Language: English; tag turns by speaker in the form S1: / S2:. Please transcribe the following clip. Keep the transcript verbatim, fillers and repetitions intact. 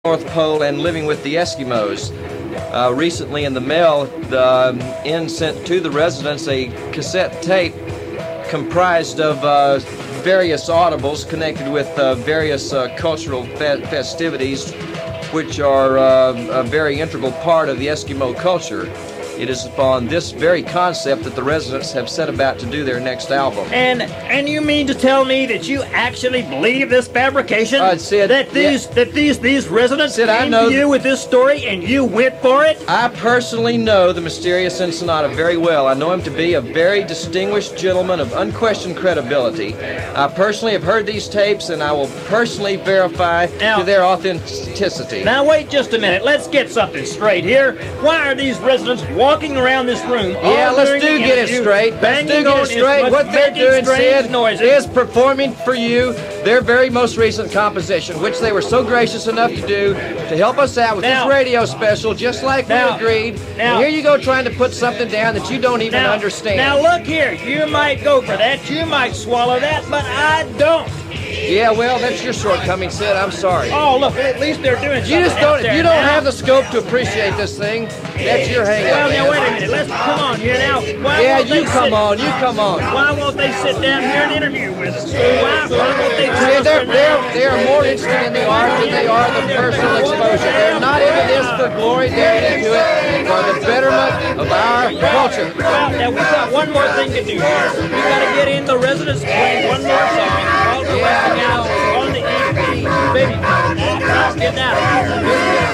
S1: North Pole and living with the Eskimos. Uh, recently in the mail, the um, Inn sent to the residents a cassette tape comprised of uh, various audibles connected with uh, various uh, cultural fe festivities, which are uh, a very integral part of the Eskimo culture. It is upon this very concept that the residents have set about to do their next album.
S2: And and you mean to tell me that you actually believe this fabrication?
S1: Uh, Sid,
S2: that these
S1: yeah.
S2: that these these residents
S1: Sid, I
S2: came
S1: know
S2: to you with this story and you went for it?
S1: I personally know the mysterious Ensenada very well. I know him to be a very distinguished gentleman of unquestioned credibility. I personally have heard these tapes, and I will personally verify
S2: now,
S1: to their authenticity.
S2: Now wait just a minute. Let's get something straight here. Why are these residents walking around this room?
S1: Yeah, let's do get it straight. Let's do get it straight. What they're doing, Sid, is performing for you their very most recent composition, which they were so gracious enough to do to help us out with
S2: now,
S1: this radio special, just like
S2: now,
S1: we agreed.
S2: Now,
S1: and here you go trying to put something down that you don't even
S2: now,
S1: understand.
S2: Now look here, you might go for that, you might swallow that, but I don't.
S1: Yeah, well, that's your shortcoming, Sid. I'm sorry.
S2: Oh, look, at least they're doing
S1: You just don't.
S2: there
S1: You don't
S2: now.
S1: have the scope to appreciate this thing. That's your hang-up.
S2: Well, now wait a minute. Let's come on here now. Why
S1: Yeah,
S2: won't
S1: you
S2: they
S1: come
S2: sit,
S1: on. You come on.
S2: Why won't they sit down here and interview with us? Why, why won't they?
S1: See, they're, they're, they are more interested in the art than they are the personal exposure. They're not into this for glory. They're into it for the betterment of our culture.
S2: Well, now we've got one more thing to do here. We've got to get in the residents playing one more song while we're
S1: Yeah,
S2: resting out on the E P. Baby, let's get out of here.